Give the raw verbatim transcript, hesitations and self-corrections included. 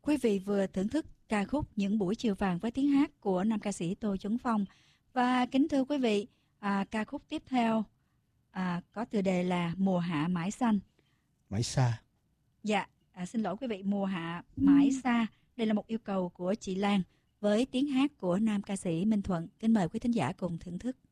Quý vị vừa thưởng thức ca khúc Những buổi chiều vàng với tiếng hát của nam ca sĩ Tô Tuấn Phong. Và kính thưa quý vị, à, ca khúc tiếp theo à, có tựa đề là Mùa hạ mãi xanh. Mãi xa. Dạ, à, xin lỗi quý vị, Mùa hạ mãi xa. Đây là một yêu cầu của chị Lan với tiếng hát của nam ca sĩ Minh Thuận. Kính mời quý thính giả cùng thưởng thức.